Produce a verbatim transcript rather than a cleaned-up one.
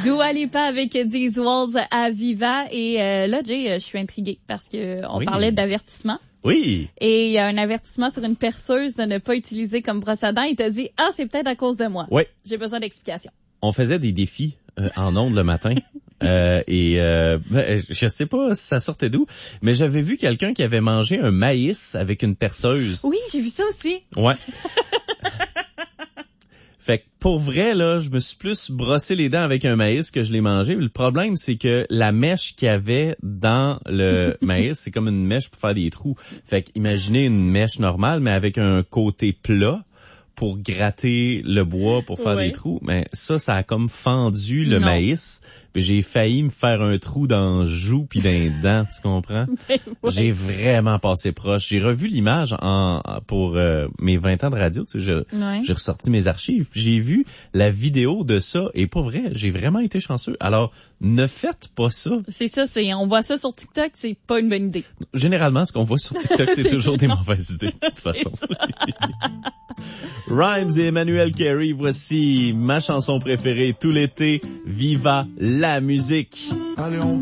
Dua Lipa avec These Walls à Viva. Et euh, là, Jay, je suis intriguée parce que on oui. parlait d'avertissement. Oui. Et il y a un avertissement sur une perceuse de ne pas utiliser comme brosse à dents. Il t'a dit, ah, c'est peut-être à cause de moi. Oui. J'ai besoin d'explications. On faisait des défis euh, en ondes le matin. euh, et euh, ben, je sais pas si ça sortait d'où, mais j'avais vu quelqu'un qui avait mangé un maïs avec une perceuse. Oui, j'ai vu ça aussi. Ouais. Fait que pour vrai, là, je me suis plus brossé les dents avec un maïs que je l'ai mangé. Le problème, c'est que la mèche qu'il y avait dans le maïs, c'est comme une mèche pour faire des trous. Fait que imaginez une mèche normale, mais avec un côté plat pour gratter le bois pour faire ouais. des trous. Mais ça, ça a comme fendu le non. maïs. Puis j'ai failli me faire un trou dans le joue puis dans les dents, tu comprends? ouais. J'ai vraiment passé proche. J'ai revu l'image en pour euh, mes vingt ans de radio. Tu sais, je, ouais. j'ai ressorti mes archives. J'ai vu la vidéo de ça et pas vrai, j'ai vraiment été chanceux. Alors, ne faites pas ça. C'est ça, c'est on voit ça sur TikTok, c'est pas une bonne idée. Généralement, ce qu'on voit sur TikTok, c'est, c'est toujours des non. mauvaises idées, de toute façon. Rhymes et Emmanuel Carey, voici ma chanson préférée tout l'été, Viva la musique. Allez, on